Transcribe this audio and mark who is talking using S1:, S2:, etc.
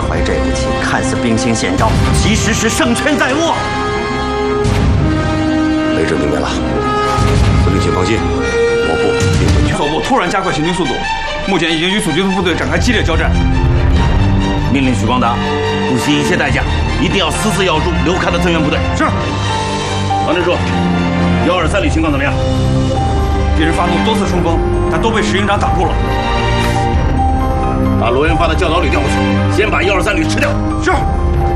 S1: 怀这步棋看似兵行险招，其实是胜券在握。
S2: 雷震明白了，司令请放心，我部定会全。
S3: 左部突然加快行军速度，目前已经与阻击部队展开激烈交战。
S4: 命令许光达，不惜一切代价，一定要私自咬住刘戡的增援部队。
S3: 是。
S4: 王直树，123旅情况怎么样？
S3: 敌人发动多次冲锋，但都被石营长挡住了。
S4: 把罗元发的教导旅调过去，先把123旅吃掉。
S3: 是。